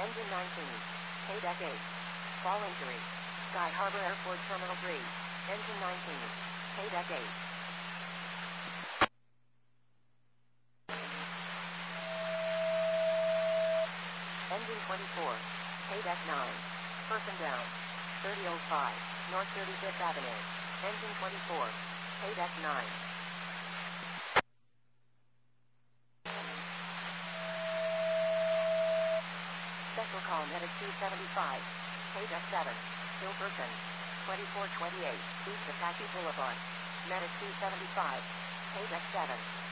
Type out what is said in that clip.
Engine 19. Paydeck 8. Fall injury. Sky Harbor Airport Terminal 3. Engine 19. Paydeck 8. Engine 24. Paydeck 9. Person down. 3005. North 35th Avenue. Engine 24. Paydeck 9. Special call Medic 275. Paydeck 7. Still person. 2428. East Apache Boulevard. Medic 275. Paydeck 7.